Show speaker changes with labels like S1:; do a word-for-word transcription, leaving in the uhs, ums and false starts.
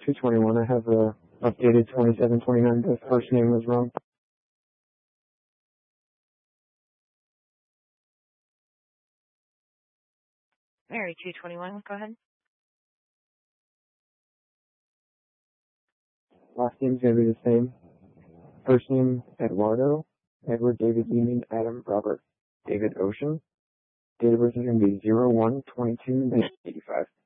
S1: two twenty-one. I have a updated twenty-seven twenty-nine. The first name was wrong.
S2: Mary, two twenty-one, go ahead.
S1: Last name's going to be the same. First name, Eduardo. Edward, David, Union, Adam, Robert, David, Ocean. Date of birth is going to be zero one twenty-two nineteen eighty-five.